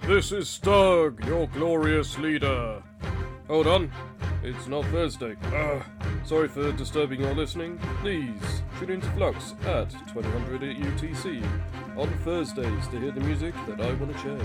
This is Stug, your glorious leader. Hold on, it's not Thursday. Sorry for disturbing your listening. Please tune into Flux at 2000 UTC on Thursdays to hear the music that I want to share.